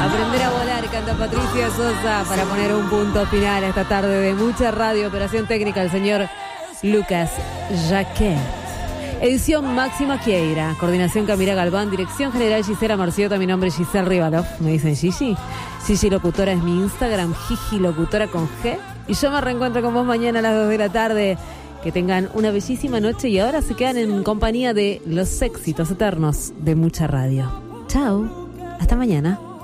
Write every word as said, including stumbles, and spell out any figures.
Aprender a volar, canta Patricia Sosa, para poner un punto final a esta tarde de mucha radio. Operación técnica, el señor Lucas Jaquet. Edición Máxima Quieira. Coordinación Camila Galván. Dirección general Gisela Marciota. Mi nombre es Giselle Rivalov. Me dicen Gigi. Gigi Locutora es mi Instagram. Gigi Locutora con G. Y yo me reencuentro con vos mañana a las dos de la tarde. Que tengan una bellísima noche y ahora se quedan en compañía de los éxitos eternos de mucha radio. Chao. Hasta mañana.